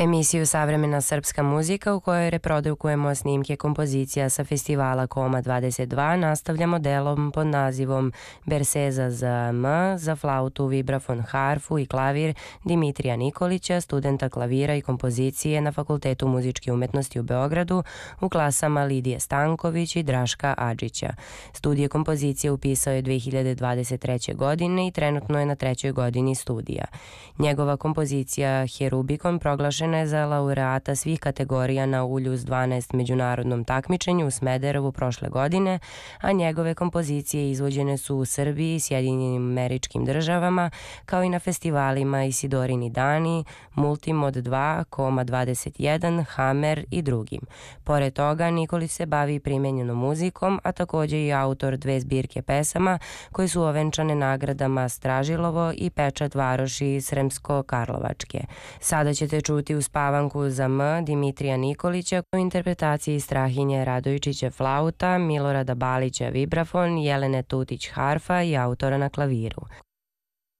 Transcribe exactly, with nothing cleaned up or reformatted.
Emisiju Savremena srpska muzika u kojoj reprodukujemo snimke kompozicija sa festivala Koma dvadeset dva nastavljamo delom pod nazivom Berseza za M za flautu, vibrafon, harfu i klavir Dimitrija Nikolića, studenta klavira i kompozicije na Fakultetu muzičke umetnosti u Beogradu u klasama Lidije Stanković i Draška Adžića. Studije kompozicije upisao je dve hiljade dvadeset treće. godine i trenutno je na trećoj godini studija. Njegova kompozicija Herubikon proglašena je za laureata svih kategorija na Uljuz dvanaest međunarodnom takmičenju u Smederevu prošle godine, a njegove kompozicije izvođene su u Srbiji, Sjedinjenim Američkim Državama, kao i na festivalima Isidorini dani, Multimod dva, Koma dvadeset jedan, Hammer i drugim. Pored toga, Nikolić se bavi primenjenom muzikom, a takođe i autor dve zbirke pesama koje su ovenčane nagradama Stražilovo i Pečat varoši Sremsko-Karlovačke. Sada ćete čuti Uspavanku za M Dimitrija Nikolića u interpretaciji Strahinje Radojčića flauta, Milorada Balića vibrafon, Jelene Tutić harfa i autora na klaviru.